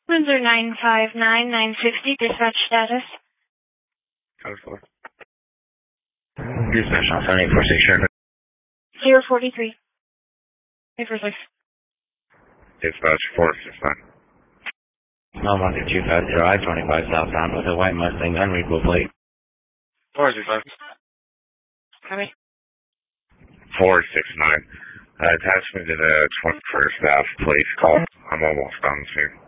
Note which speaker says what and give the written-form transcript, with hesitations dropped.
Speaker 1: Windsor 959-950, dispatch status.
Speaker 2: Code 4. Dispatch on 7846,
Speaker 1: 043. 846.
Speaker 2: Dispatch 469.
Speaker 3: No 1250, I-25 southbound with a white Mustang unreadable plate.
Speaker 2: 465.
Speaker 1: Copy.
Speaker 2: 469. Attachment to the 21st Ave police call. I'm almost done soon.